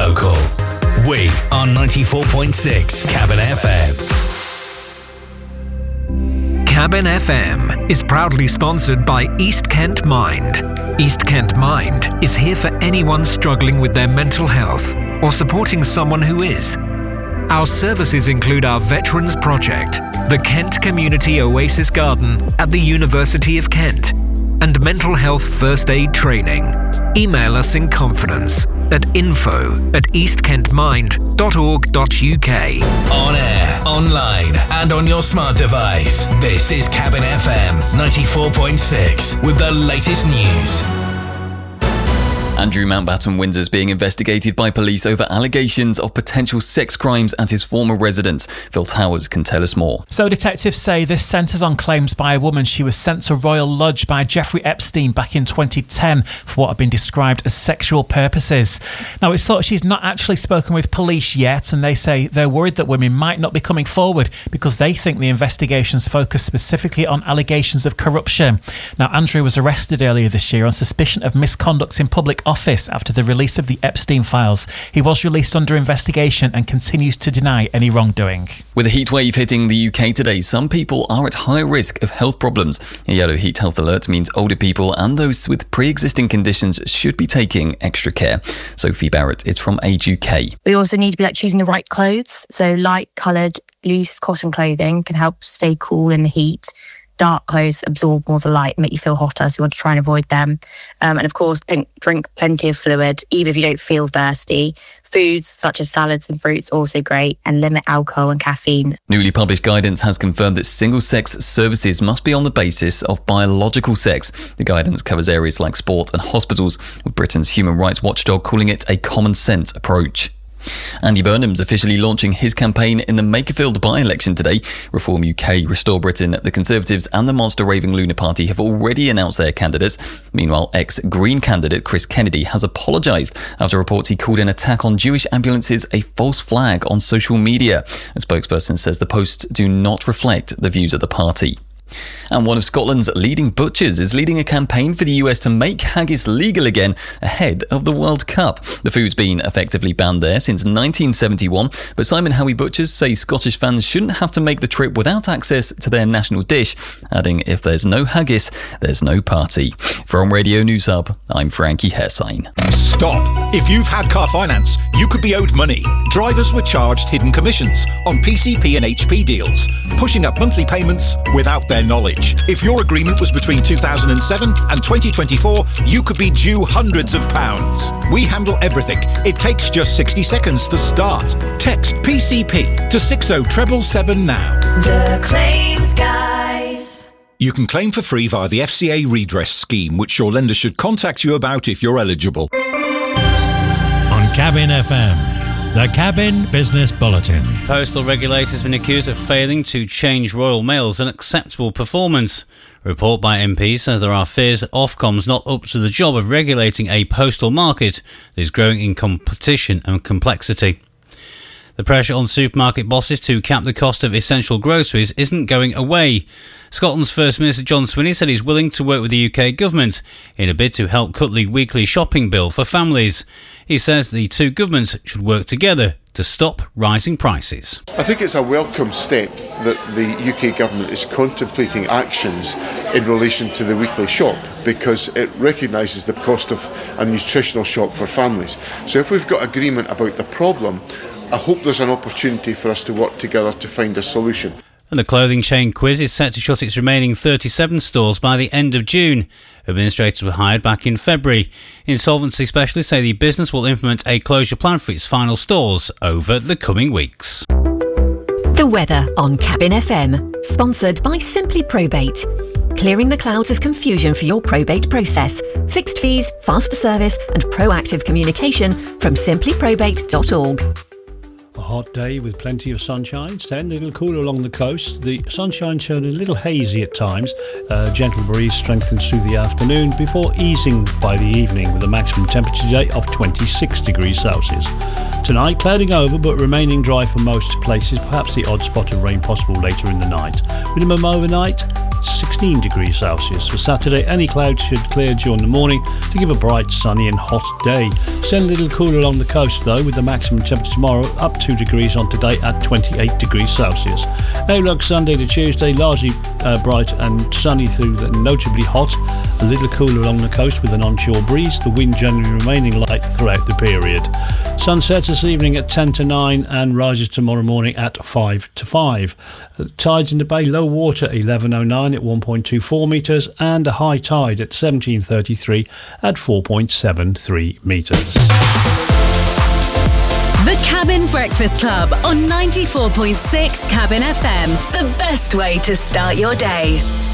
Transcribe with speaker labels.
Speaker 1: local. We are 94.6 Cabin FM.
Speaker 2: Cabin FM is proudly sponsored by East Kent Mind. East Kent Mind is here for anyone struggling with their mental health or supporting someone who is. Our services include our Veterans Project, the Kent Community Oasis Garden at the University of Kent, and mental health first aid training. Email us in confidence at info@eastkentmind.org.uk.
Speaker 1: On air, online, and on your smart device. This is Cabin FM 94.6 with the latest news.
Speaker 3: Andrew Mountbatten Windsor is being investigated by police over allegations of potential sex crimes at his former residence. Phil Towers can tell us more.
Speaker 4: So detectives say this centres on claims by a woman she was sent to Royal Lodge by Jeffrey Epstein back in 2010 for what have been described as sexual purposes. Now, it's thought she's not actually spoken with police yet, and they say they're worried that women might not be coming forward because they think the investigations focus specifically on allegations of corruption. Now, Andrew was arrested earlier this year on suspicion of misconduct in public office after the release of the Epstein files. He was released under investigation and continues to deny any wrongdoing.
Speaker 3: With a heatwave hitting the UK today, some people are at higher risk of health problems. A yellow heat health alert means older people and those with pre-existing conditions should be taking extra care. Sophie Barrett is from Age UK.
Speaker 5: We also need to be choosing the right clothes. So light coloured, loose cotton clothing can help stay cool in the heat. Dark clothes absorb more of the light, make you feel hotter, so you want to try and avoid them. And of course, drink plenty of fluid, even if you don't feel thirsty. Foods such as salads and fruits also great, and limit alcohol and caffeine.
Speaker 3: Newly published guidance has confirmed that single-sex services must be on the basis of biological sex. The guidance covers areas like sport and hospitals, with Britain's human rights watchdog calling it a common-sense approach. Andy Burnham's officially launching his campaign in the Makerfield by-election today. Reform UK, Restore Britain, the Conservatives and the Monster Raving Lunar Party have already announced their candidates. Meanwhile, ex-Green candidate Chris Kennedy has apologised after reports he called an attack on Jewish ambulances a false flag on social media. A spokesperson says the posts do not reflect the views of the party. And one of Scotland's leading butchers is leading a campaign for the US to make haggis legal again ahead of the World Cup. The food's been effectively banned there since 1971, but Simon Howie butchers say Scottish fans shouldn't have to make the trip without access to their national dish, adding if there's no haggis, there's no party. From Radio News Hub, I'm Frankie Hersine.
Speaker 6: Stop! If you've had car finance, you could be owed money. Drivers were charged hidden commissions on PCP and HP deals, pushing up monthly payments without their knowledge. If your agreement was between 2007 and 2024, you could be due hundreds of pounds. We handle everything. It takes just 60 seconds to start. Text PCP to 60777 now.
Speaker 7: The Claims Guys.
Speaker 6: You can claim for free via the FCA redress scheme, which your lender should contact you about if you're eligible.
Speaker 8: On Cabin FM, the Cabin Business Bulletin.
Speaker 9: Postal regulators have been accused of failing to change Royal Mail's unacceptable performance. A report by MPs says there are fears that Ofcom's not up to the job of regulating a postal market that is growing in competition and complexity. The pressure on supermarket bosses to cap the cost of essential groceries isn't going away. Scotland's First Minister John Swinney said he's willing to work with the UK government in a bid to help cut the weekly shopping bill for families. He says the two governments should work together to stop rising prices.
Speaker 10: I think it's a welcome step that the UK government is contemplating actions in relation to the weekly shop, because it recognises the cost of a nutritional shock for families. So if we've got agreement about the problem, I hope there's an opportunity for us to work together to find a solution.
Speaker 9: And the clothing chain Quiz is set to shut its remaining 37 stores by the end of June. Administrators were hired back in February. Insolvency specialists say the business will implement a closure plan for its final stores over the coming weeks.
Speaker 11: The weather on Cabin FM, sponsored by Simply Probate. Clearing the clouds of confusion for your probate process. Fixed fees, faster service and proactive communication from simplyprobate.org.
Speaker 12: A hot day with plenty of sunshine. It's a little cooler along the coast. The sunshine turned a little hazy at times. A gentle breeze strengthens through the afternoon before easing by the evening with a maximum temperature today of 26 degrees Celsius. Tonight, clouding over but remaining dry for most places, perhaps the odd spot of rain possible later in the night. Minimum overnight, 16 degrees Celsius. For Saturday, any clouds should clear during the morning to give a bright, sunny and hot day. Still a little cooler along the coast though, with the maximum temperature tomorrow up 2 degrees on today at 28 degrees Celsius. Outlook Sunday to Tuesday, largely bright and sunny through the notably hot. A little cooler along the coast with an onshore breeze, the wind generally remaining light throughout the period. Sun sets this evening at 10 to 9 and rises tomorrow morning at 5 to 5. Tides in the bay, low water 11:09 at 1.24 metres and a high tide at 17:33 at 4.73 metres.
Speaker 13: The Cabin Breakfast Club on 94.6 Cabin FM. The best way to start your day.